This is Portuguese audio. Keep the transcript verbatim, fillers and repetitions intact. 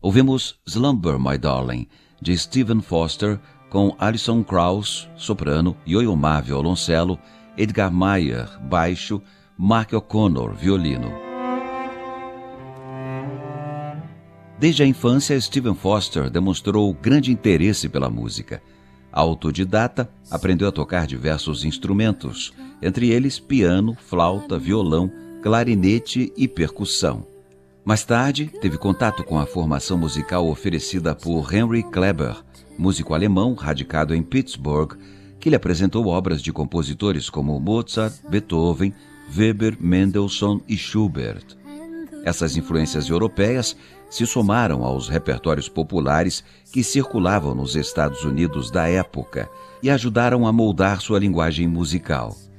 Ouvimos Slumber, My Darling, de Stephen Foster, com Alison Krauss, soprano, Yo-Yo Ma, violoncelo, Edgar Meyer, baixo, Mark O'Connor, violino. Desde a infância, Stephen Foster demonstrou grande interesse pela música. Autodidata, aprendeu a tocar diversos instrumentos, entre eles piano, flauta, violão, clarinete e percussão. Mais tarde, teve contato com a formação musical oferecida por Henry Kleber, músico alemão radicado em Pittsburgh, que lhe apresentou obras de compositores como Mozart, Beethoven, Weber, Mendelssohn e Schubert. Essas influências europeias se somaram aos repertórios populares que circulavam nos Estados Unidos da época e ajudaram a moldar sua linguagem musical.